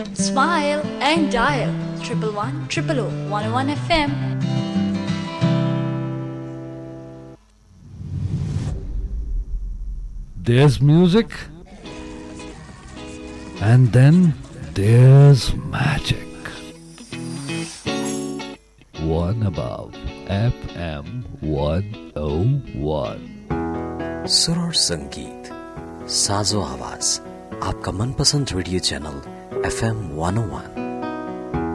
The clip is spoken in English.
Smile and dial 111 FM. There's music, and then there's magic. One above FM 101. सुर और संगीत साजो आवाज आपका मनपसंद रेडियो चैनल FM 101